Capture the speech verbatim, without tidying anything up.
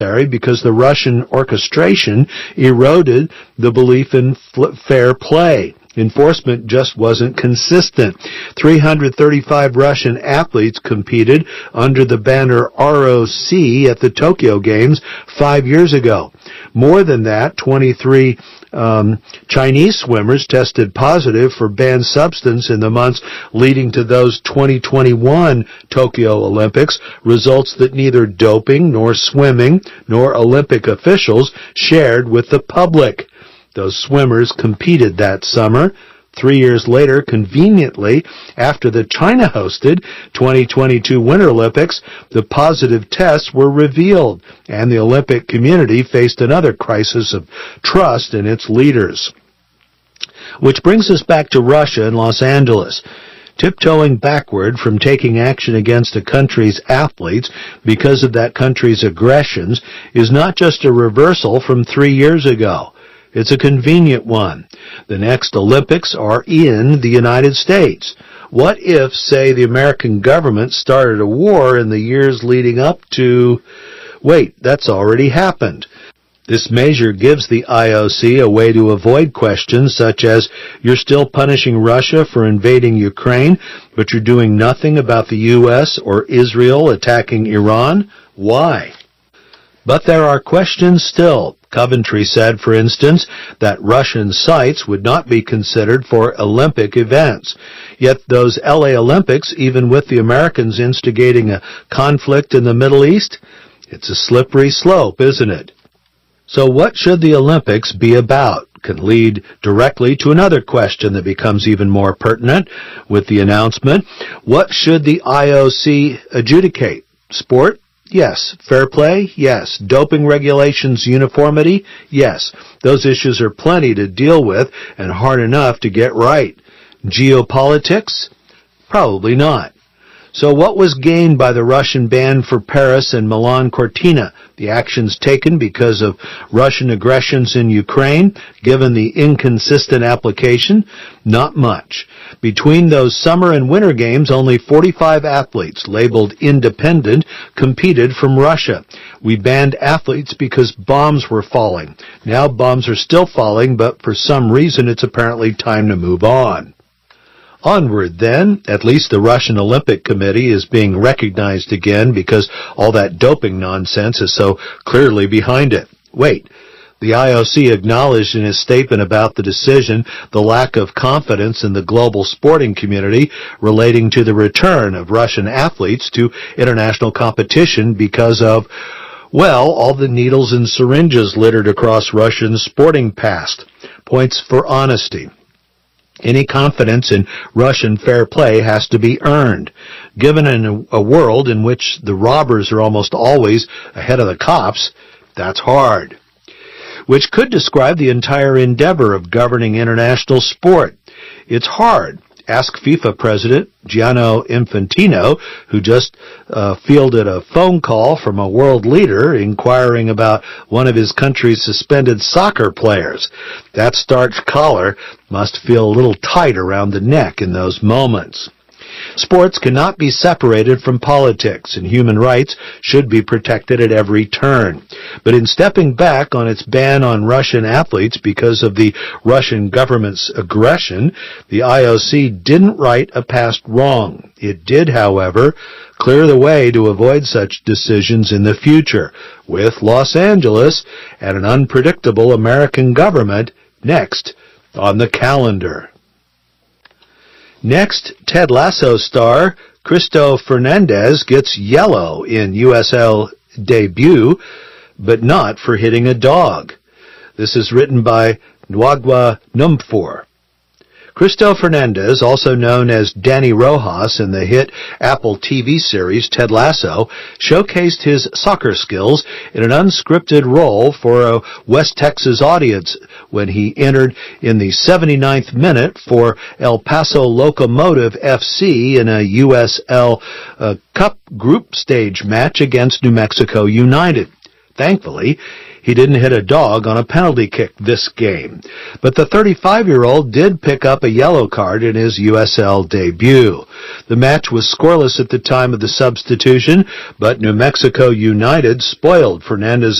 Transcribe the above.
because the Russian orchestration eroded the belief in fair play. Enforcement just wasn't consistent. three hundred thirty-five Russian athletes competed under the banner R O C at the Tokyo Games five years ago. More than that, twenty-three um, Chinese swimmers tested positive for banned substance in the months leading to those twenty twenty-one Tokyo Olympics, results that neither doping nor swimming nor Olympic officials shared with the public. Those swimmers competed that summer. Three years later, conveniently, after the China-hosted twenty twenty-two Winter Olympics, the positive tests were revealed, and the Olympic community faced another crisis of trust in its leaders. Which brings us back to Russia and Los Angeles. Tiptoeing backward from taking action against a country's athletes because of that country's aggressions is not just a reversal from three years ago. It's a convenient one. The next Olympics are in the United States. What if, say, the American government started a war in the years leading up to... Wait, that's already happened. This measure gives the I O C a way to avoid questions such as, you're still punishing Russia for invading Ukraine, but you're doing nothing about the U S or Israel attacking Iran? Why? But there are questions still. Coventry said, for instance, that Russian sites would not be considered for Olympic events. Yet those L A Olympics, even with the Americans instigating a conflict in the Middle East, it's a slippery slope, isn't it? So what should the Olympics be about? Can lead directly to another question that becomes even more pertinent with the announcement. What should the I O C adjudicate? Sport? Yes. Fair play? Yes. Doping regulations uniformity? Yes. Those issues are plenty to deal with and hard enough to get right. Geopolitics? Probably not. So what was gained by the Russian ban for Paris and Milan Cortina? The actions taken because of Russian aggressions in Ukraine, given the inconsistent application? Not much. Between those summer and winter games, only forty-five athletes labeled independent competed from Russia. We banned athletes because bombs were falling. Now bombs are still falling, but for some reason it's apparently time to move on. Onward, then. At least the Russian Olympic Committee is being recognized again because all that doping nonsense is so clearly behind it. Wait, the I O C acknowledged in his statement about the decision the lack of confidence in the global sporting community relating to the return of Russian athletes to international competition because of, well, all the needles and syringes littered across Russian sporting past. Points for honesty. Any confidence in Russian fair play has to be earned. Given in a world in which the robbers are almost always ahead of the cops, that's hard. Which could describe the entire endeavor of governing international sport. It's hard. Ask FIFA President Gianni Infantino, who just uh, fielded a phone call from a world leader inquiring about one of his country's suspended soccer players. That starched collar must feel a little tight around the neck in those moments. Sports cannot be separated from politics, and human rights should be protected at every turn. But in stepping back on its ban on Russian athletes because of the Russian government's aggression, the I O C didn't right a past wrong. It did, however, clear the way to avoid such decisions in the future, with Los Angeles and an unpredictable American government next on the calendar. Next, Ted Lasso star Cristo Fernandez gets yellow in U S L debut, but not for hitting a dog. This is written by Nwagwa Numfor. Cristo Fernandez, also known as Danny Rojas in the hit Apple T V series Ted Lasso, showcased his soccer skills in an unscripted role for a West Texas audience when he entered in the seventy-ninth minute for El Paso Locomotive F C in a U S L uh, Cup group stage match against New Mexico United. Thankfully, He didn't hit a dog on a penalty kick this game. But the thirty-five-year-old did pick up a yellow card in his U S L debut. The match was scoreless at the time of the substitution, but New Mexico United spoiled Fernandez's